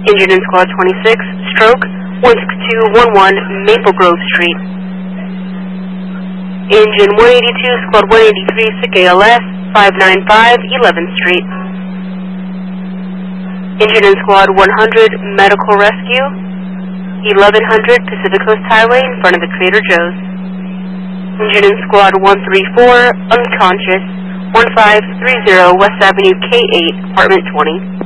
Injured in Squad 26, stroke, 16211 Maple Grove Street. Engine 182, Squad 183, sick ALS, 595 11th Street. Injured in Squad 100, medical rescue, 1100 Pacific Coast Highway in front of the Trader Joe's. Injured in Squad 134, unconscious, 1530 West Avenue K8, Apartment 20.